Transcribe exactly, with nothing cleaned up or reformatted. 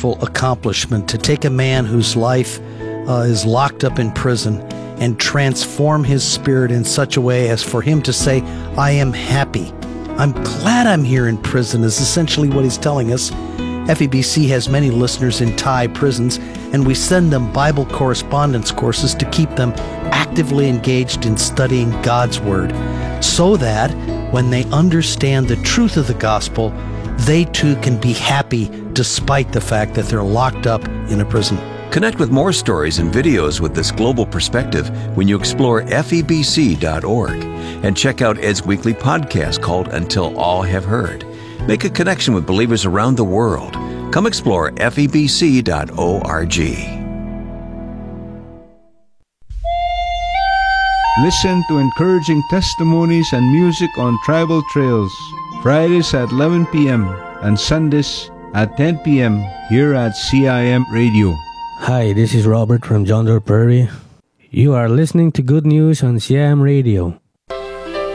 wonderful accomplishment to take a man whose life uh, is locked up in prison and transform his spirit in such a way as for him to say, I am happy. I'm glad I'm here in prison is essentially what he's telling us. F E B C has many listeners in Thai prisons, and we send them Bible correspondence courses to keep them actively engaged in studying God's Word, so that when they understand the truth of the gospel, they too can be happy despite the fact that they're locked up in a prison. Connect with more stories and videos with this global perspective when you explore F E B C dot org and check out Ed's weekly podcast called Until All Have Heard. Make a connection with believers around the world. Come explore F E B C dot org. Listen to encouraging testimonies and music on Tribal Trails, Fridays at eleven p.m. and Sundays at ten p.m. here at C I M Radio. Hi, this is Robert from John Doe Prairie. You are listening to Good News on C I M Radio.